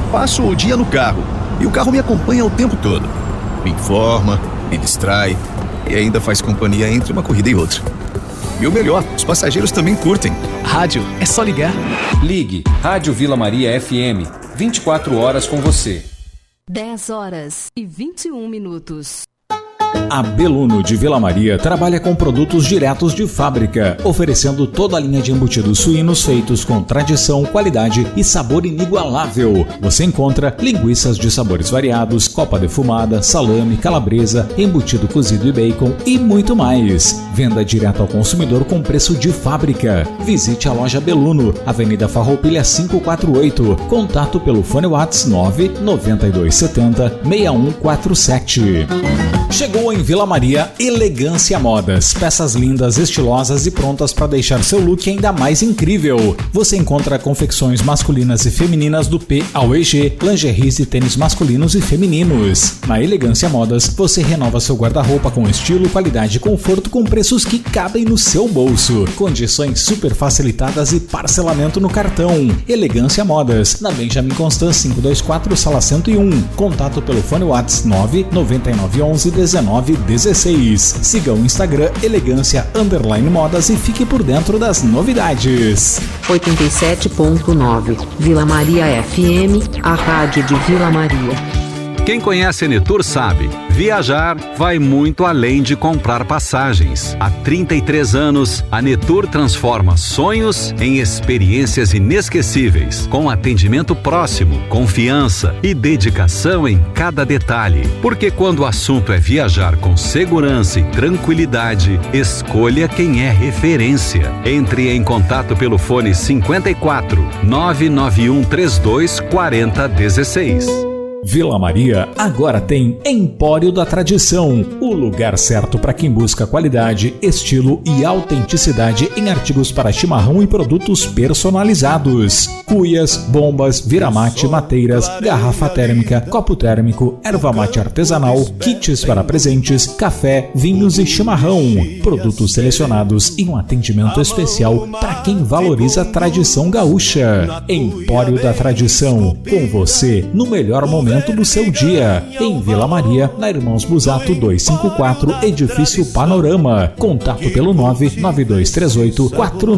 Passo o dia no carro e o carro me acompanha o tempo todo. Me informa, me distrai e ainda faz companhia entre uma corrida e outra. E o melhor, os passageiros também curtem. Rádio, é só ligar. Ligue Rádio Vila Maria FM, 24 horas com você. 10h21. A Beluno de Vila Maria trabalha com produtos diretos de fábrica, oferecendo toda a linha de embutidos suínos feitos com tradição, qualidade e sabor inigualável. Você encontra linguiças de sabores variados, copa defumada, salame, calabresa, embutido cozido e bacon e muito mais. Venda direto ao consumidor com preço de fábrica. Visite a loja Beluno, Avenida Farroupilha 548. Contato pelo fone WhatsApp 99270 6147. Chegou em Vila Maria Elegância Modas. Peças lindas, estilosas e prontas para deixar seu look ainda mais incrível. Você encontra confecções masculinas e femininas do P ao EG, lingeries e tênis masculinos e femininos. Na Elegância Modas, você renova seu guarda-roupa com estilo, qualidade e conforto com preços que cabem no seu bolso. Condições super facilitadas e parcelamento no cartão. Elegância Modas, na Benjamin Constant 524, sala 101. Contato pelo fone WhatsApp 99911 1916. Siga o Instagram elegância_modas e fique por dentro das novidades. 87.9 Vila Maria FM, a rádio de Vila Maria. Quem conhece a Netur sabe, viajar vai muito além de comprar passagens. Há 33 anos, a Netur transforma sonhos em experiências inesquecíveis, com atendimento próximo, confiança e dedicação em cada detalhe. Porque quando o assunto é viajar com segurança e tranquilidade, escolha quem é referência. Entre em contato pelo fone 54 991 32 40 16. Vila Maria agora tem Empório da Tradição, o lugar certo para quem busca qualidade, estilo e autenticidade em artigos para chimarrão e produtos personalizados. Cuias, bombas, viramate, mateiras, garrafa térmica, copo térmico, erva mate artesanal, kits para presentes, café, vinhos e chimarrão. Produtos selecionados e um atendimento especial para quem valoriza a tradição gaúcha. Empório da Tradição, com você no melhor momento do seu dia, em Vila Maria, na Irmãos Busato 254, Edifício Panorama. Contato pelo 99238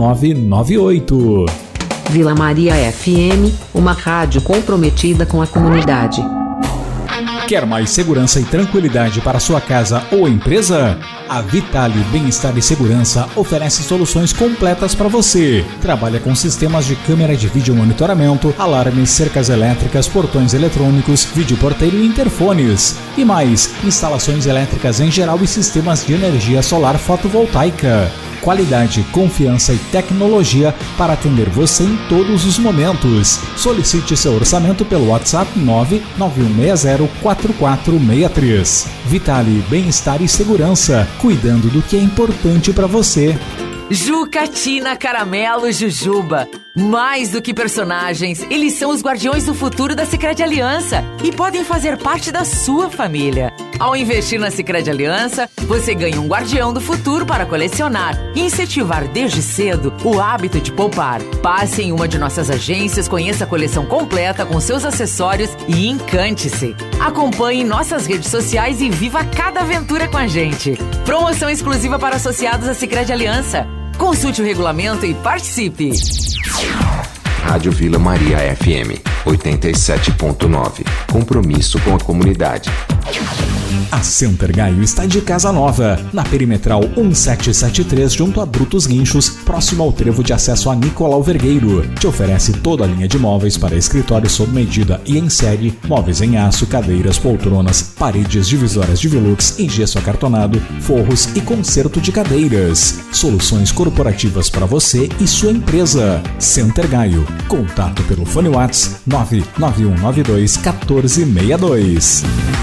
4998. Vila Maria FM, uma rádio comprometida com a comunidade. Quer mais segurança e tranquilidade para sua casa ou empresa? A Vitale Bem-Estar e Segurança oferece soluções completas para você. Trabalha com sistemas de câmera de vídeo monitoramento, alarmes, cercas elétricas, portões eletrônicos, videoporteiro e interfones. E mais, instalações elétricas em geral e sistemas de energia solar fotovoltaica. Qualidade, confiança e tecnologia para atender você em todos os momentos. Solicite seu orçamento pelo WhatsApp 991604463. Vitale Bem-Estar e Segurança, cuidando do que é importante para você. Jucatina, Caramelo, Jujuba. Mais do que personagens, eles são os guardiões do futuro da Sicredi Aliança e podem fazer parte da sua família. Ao investir na Sicredi Aliança, você ganha um guardião do futuro para colecionar e incentivar desde cedo o hábito de poupar. Passe em uma de nossas agências, conheça a coleção completa com seus acessórios e encante-se. Acompanhe nossas redes sociais e viva cada aventura com a gente. Promoção exclusiva para associados à Sicredi Aliança. Consulte o regulamento e participe. Rádio Vila Maria FM 87.9. Compromisso com a comunidade. A Center Gaio está de casa nova, na Perimetral 1773, junto a Brutos Guinchos, próximo ao trevo de acesso a Nicolau Vergueiro. Te oferece toda a linha de móveis para escritório sob medida e em série, móveis em aço, cadeiras, poltronas, paredes divisórias de velux em gesso acartonado, forros e conserto de cadeiras. Soluções corporativas para você e sua empresa. Center Gaio. Contato pelo fone WhatsApp 99192 1462.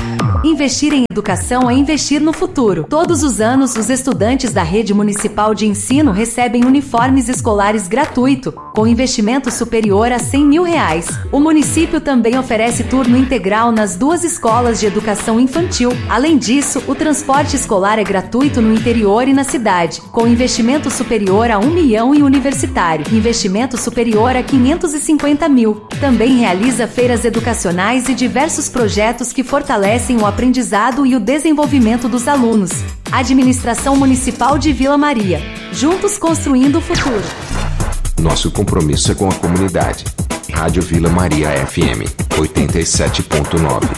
Investir em educação é investir no futuro. Todos os anos, os estudantes da Rede Municipal de Ensino recebem uniformes escolares gratuito, com investimento superior a R$100 mil. O município também oferece turno integral nas 2 escolas de educação infantil. Além disso, o transporte escolar é gratuito no interior e na cidade, com investimento superior a R$1 milhão e universitário, investimento superior a R$550 mil. Também realiza feiras educacionais e diversos projetos que fortalecem o aprendizado e o desenvolvimento dos alunos. Administração Municipal de Vila Maria. Juntos construindo o futuro. Nosso compromisso é com a comunidade. Rádio Vila Maria FM 87.9.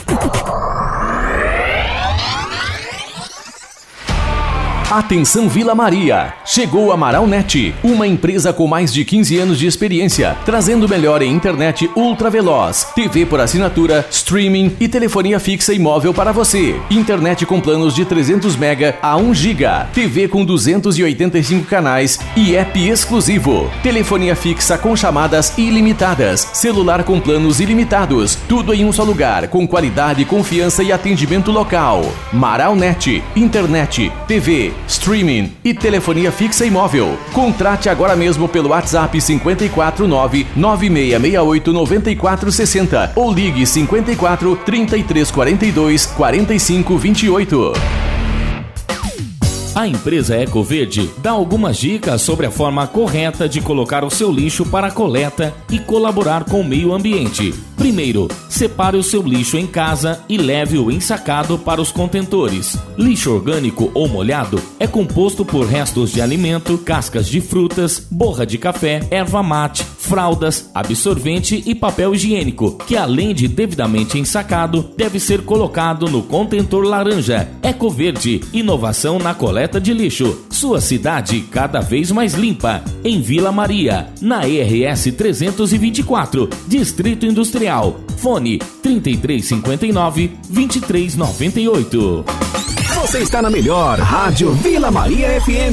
Atenção Vila Maria! Chegou a Amaralnet, uma empresa com mais de 15 anos de experiência, trazendo o melhor em internet ultra veloz, TV por assinatura, streaming e telefonia fixa e móvel para você. Internet com planos de 300 MB a 1 GB, TV com 285 canais e app exclusivo. Telefonia fixa com chamadas ilimitadas, celular com planos ilimitados, tudo em um só lugar, com qualidade, confiança e atendimento local. Amaralnet, internet, TV, streaming e telefonia fixa e móvel. Contrate agora mesmo pelo WhatsApp 549-9668-9460 ou ligue 54 3342 4528. A empresa Ecoverde dá algumas dicas sobre a forma correta de colocar o seu lixo para coleta e colaborar com o meio ambiente. Primeiro, separe o seu lixo em casa e leve-o ensacado para os contentores. Lixo orgânico ou molhado é composto por restos de alimento, cascas de frutas, borra de café, erva mate, fraldas, absorvente e papel higiênico, que além de devidamente ensacado, deve ser colocado no contentor laranja. Ecoverde, inovação na coleta de lixo. Sua cidade cada vez mais limpa. Em Vila Maria, na RS 324, Distrito Industrial. Fone 3359-2398. Você está na melhor Rádio Vila Maria FM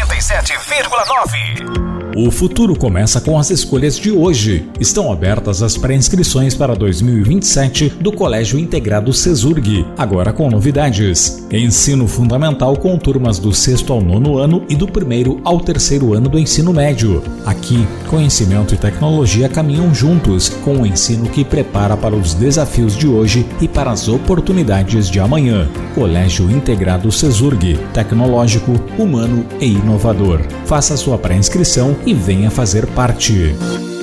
87,9. O futuro começa com as escolhas de hoje. Estão abertas as pré-inscrições para 2027 do Colégio Integrado Cesurg, agora com novidades. Ensino fundamental com turmas do 6º ao 9º ano e do 1º ao 3º ano do ensino médio. Aqui, conhecimento e tecnologia caminham juntos, com um ensino que prepara para os desafios de hoje e para as oportunidades de amanhã. Colégio Integrado Cesurg, tecnológico, humano e inovador. Faça sua pré-inscrição e venha fazer parte.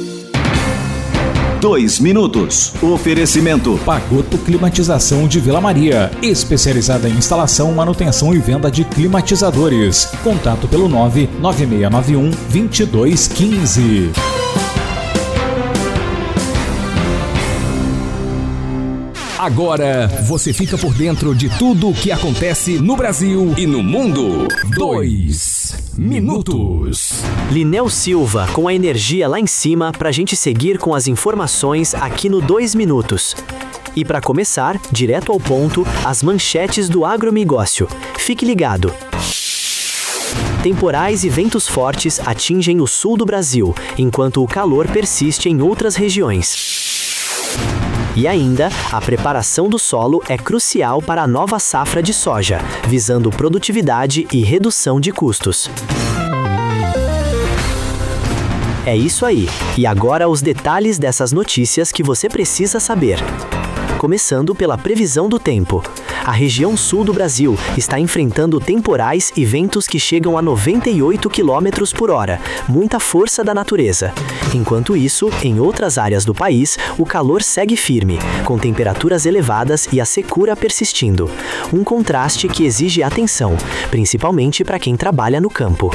2 minutos. Oferecimento Pagoto Climatização de Vila Maria, especializada em instalação, manutenção e venda de climatizadores. Contato pelo 99691-2215. Agora você fica por dentro de tudo o que acontece no Brasil e no mundo. 2 minutos. Lineu Silva, com a energia lá em cima pra gente seguir com as informações aqui no 2 minutos. E para começar, direto ao ponto, as manchetes do agronegócio. Fique ligado. Temporais e ventos fortes atingem o sul do Brasil, enquanto o calor persiste em outras regiões. E ainda, a preparação do solo é crucial para a nova safra de soja, visando produtividade e redução de custos. É isso aí. E agora os detalhes dessas notícias que você precisa saber. Começando pela previsão do tempo. A região sul do Brasil está enfrentando temporais e ventos que chegam a 98 km por hora, muita força da natureza. Enquanto isso, em outras áreas do país, o calor segue firme, com temperaturas elevadas e a secura persistindo. Um contraste que exige atenção, principalmente para quem trabalha no campo.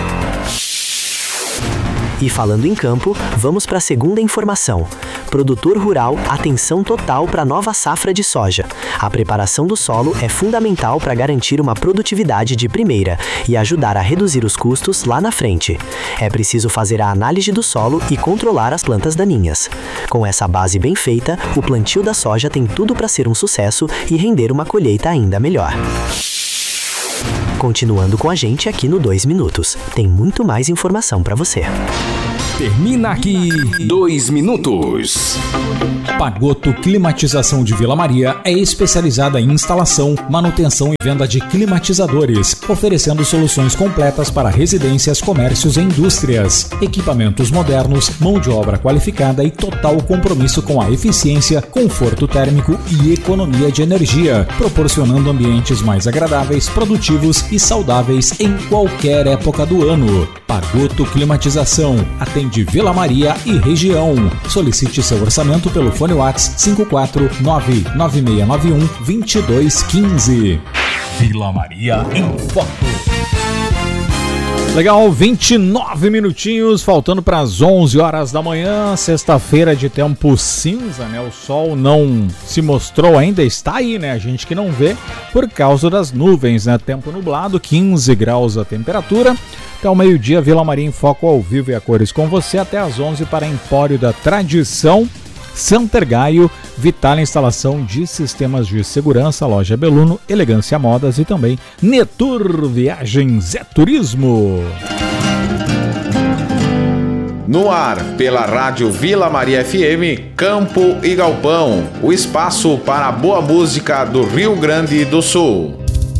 E falando em campo, vamos para a segunda informação. Produtor rural, atenção total para a nova safra de soja. A preparação do solo é fundamental para garantir uma produtividade de primeira e ajudar a reduzir os custos lá na frente. É preciso fazer a análise do solo e controlar as plantas daninhas. Com essa base bem feita, o plantio da soja tem tudo para ser um sucesso e render uma colheita ainda melhor. Continuando com a gente aqui no 2 minutos. Tem muito mais informação para você. Termina aqui 2 minutos. Pagoto Climatização de Vila Maria é especializada em instalação, manutenção e venda de climatizadores, oferecendo soluções completas para residências, comércios e indústrias. Equipamentos modernos, mão de obra qualificada e total compromisso com a eficiência, conforto térmico e economia de energia, proporcionando ambientes mais agradáveis, produtivos e saudáveis em qualquer época do ano. Pagoto Climatização atende Vila Maria e região. Solicite seu orçamento pelo fone WhatsApp 549-9691-2215. Vila Maria em Foco. Legal, 29 minutinhos, faltando para as 11 horas da manhã, sexta-feira de tempo cinza, né? O sol não se mostrou ainda, está aí, né? A gente que não vê por causa das nuvens, né? Tempo nublado, 15 graus a temperatura. Até o meio-dia, Vila Maria em Foco ao vivo e a cores com você. Até às 11 para Empório da Tradição, Santergaio, Vital Instalação de Sistemas de Segurança, Loja Beluno, Elegância Modas e também Netur Viagens e Turismo. No ar, pela Rádio Vila Maria FM, Campo e Galpão, o espaço para a boa música do Rio Grande do Sul.